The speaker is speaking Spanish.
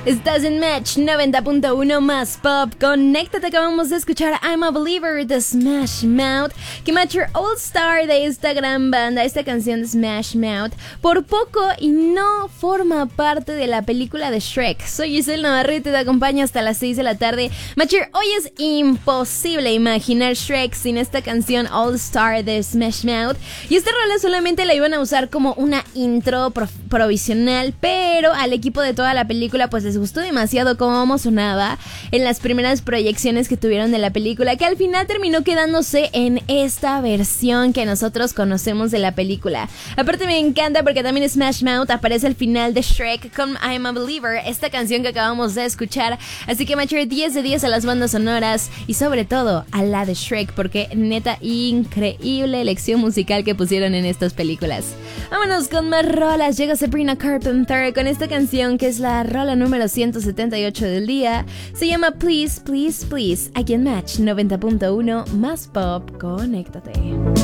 Estás en Match 90.1 más pop. Conéctate, acabamos de escuchar I'm a Believer de Smash Mouth, que Mature All Star de esta gran banda, esta canción de Smash Mouth, por poco y no forma parte de la película de Shrek. Soy Giselle Navarrete y te acompaño hasta las 6 de la tarde. Mature, hoy es imposible imaginar Shrek sin esta canción All Star de Smash Mouth, y esta rola solamente la iban a usar como una intro provisional, pero al equipo de toda la película pues les gustó demasiado cómo sonaba en las primeras proyecciones que tuvieron de la película, que al final terminó quedándose en esta versión que nosotros conocemos de la película. Aparte me encanta porque también Smash Mouth aparece al final de Shrek con I'm a Believer, esta canción que acabamos de escuchar. Así que Mature, 10 de 10 a las bandas sonoras y sobre todo a la de Shrek, porque neta increíble elección musical que pusieron en estas películas. Vámonos con más rolas. Llega Sabrina Carpenter con esta canción que es la rola número 178 del día. Se llama Please, Please, Please. Aquí en Match 90.1 más pop. Conéctate.